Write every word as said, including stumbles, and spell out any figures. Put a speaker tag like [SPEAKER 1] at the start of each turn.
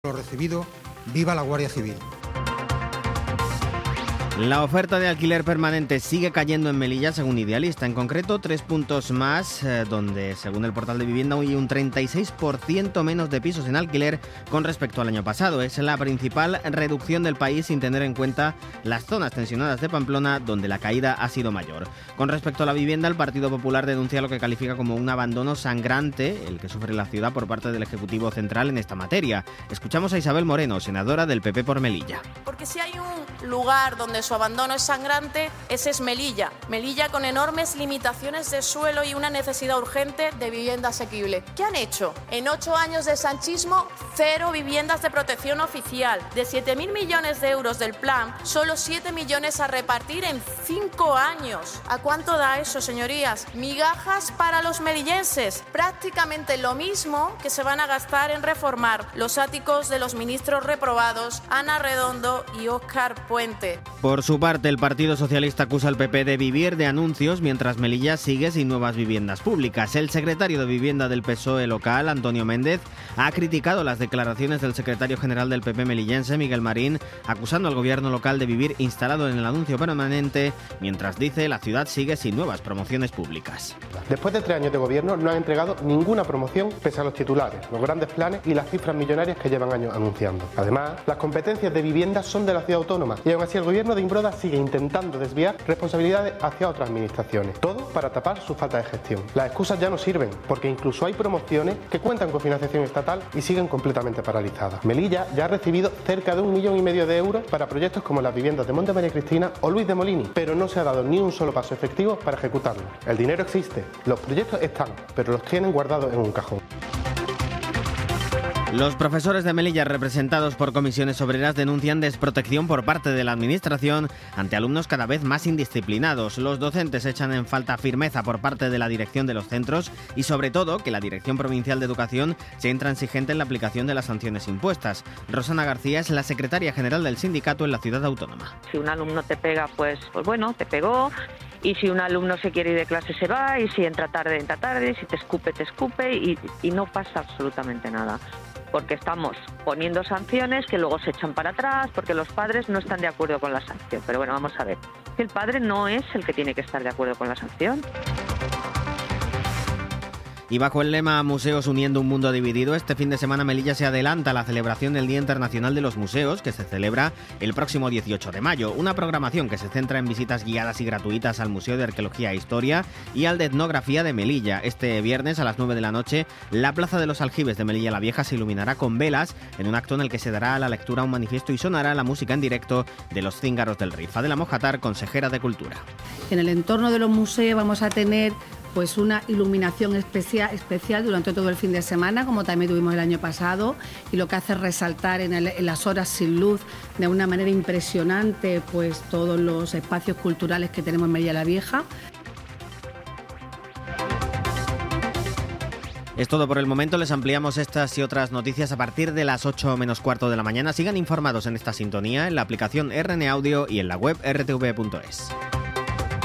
[SPEAKER 1] Lo recibido, viva la Guardia Civil.
[SPEAKER 2] La oferta de alquiler permanente sigue cayendo en Melilla, según Idealista. En concreto, tres puntos más, eh, donde, según el portal de vivienda, hay un treinta y seis por ciento menos de pisos en alquiler con respecto al año pasado. Es la principal reducción del país, sin tener en cuenta las zonas tensionadas de Pamplona, donde la caída ha sido mayor. Con respecto a la vivienda, el Partido Popular denuncia lo que califica como un abandono sangrante, el que sufre la ciudad por parte del Ejecutivo Central en esta materia. Escuchamos a Isabel Moreno, senadora del P P por Melilla.
[SPEAKER 3] Porque si hay un lugar donde su abandono es sangrante, ese es Melilla. Melilla con enormes limitaciones de suelo y una necesidad urgente de vivienda asequible. ¿Qué han hecho? En ocho años de sanchismo, cero viviendas de protección oficial. De siete mil millones de euros del plan, solo siete millones a repartir en cinco años. ¿A cuánto da eso, señorías? Migajas para los melillenses. Prácticamente lo mismo que se van a gastar en reformar los áticos de los ministros reprobados Ana Redondo y Óscar Puente.
[SPEAKER 2] Por su parte, el Partido Socialista acusa al P P de vivir de anuncios mientras Melilla sigue sin nuevas viviendas públicas. El secretario de Vivienda del P S O E local, Antonio Méndez, ha criticado las declaraciones del secretario general del P P melillense, Miguel Marín, acusando al gobierno local de vivir instalado en el anuncio permanente, mientras dice la ciudad sigue sin nuevas promociones públicas.
[SPEAKER 4] Después de tres años de gobierno no han entregado ninguna promoción pese a los titulares, los grandes planes y las cifras millonarias que llevan años anunciando. Además, las competencias de vivienda son de la ciudad autónoma y aún así el gobierno de Imbroda sigue intentando desviar responsabilidades hacia otras administraciones, todo para tapar su falta de gestión. Las excusas ya no sirven, porque incluso hay promociones que cuentan con financiación estatal y siguen completamente paralizadas. Melilla ya ha recibido cerca de un millón y medio de euros para proyectos como las viviendas de Monte María Cristina o Luis de Molini, pero no se ha dado ni un solo paso efectivo para ejecutarlo. El dinero existe, los proyectos están, pero los tienen guardados en un cajón.
[SPEAKER 2] Los profesores de Melilla, representados por comisiones obreras, denuncian desprotección por parte de la administración ante alumnos cada vez más indisciplinados. Los docentes echan en falta firmeza por parte de la dirección de los centros y, sobre todo, que la Dirección Provincial de Educación sea intransigente en la aplicación de las sanciones impuestas. Rosana García es la secretaria general del sindicato en la ciudad autónoma.
[SPEAKER 5] Si un alumno te pega, pues, pues bueno, te pegó. Y si un alumno se quiere ir de clase, se va. Y si entra tarde, entra tarde. Si te escupe, te escupe. Y, y no pasa absolutamente nada. Porque estamos poniendo sanciones que luego se echan para atrás, porque los padres no están de acuerdo con la sanción. Pero bueno, vamos a ver. El padre no es el que tiene que estar de acuerdo con la sanción.
[SPEAKER 2] Y bajo el lema Museos uniendo un mundo dividido, este fin de semana Melilla se adelanta a la celebración del Día Internacional de los Museos, que se celebra el próximo dieciocho de mayo. Una programación que se centra en visitas guiadas y gratuitas al Museo de Arqueología e Historia y al de Etnografía de Melilla. Este viernes a las nueve de la noche, la Plaza de los Aljibes de Melilla la Vieja se iluminará con velas en un acto en el que se dará a la lectura un manifiesto y sonará la música en directo de los Cíngaros del Rif. Adela Mojatar, consejera de Cultura.
[SPEAKER 6] En el entorno de los museos vamos a tener pues una iluminación especial, especial durante todo el fin de semana, como también tuvimos el año pasado, y lo que hace es resaltar en, el, en las horas sin luz de una manera impresionante pues todos los espacios culturales que tenemos en Melilla la Vieja.
[SPEAKER 2] Es todo por el momento, les ampliamos estas y otras noticias a partir de las ocho menos cuarto de la mañana. Sigan informados en esta sintonía, en la aplicación R N Audio y en la web r t v punto es.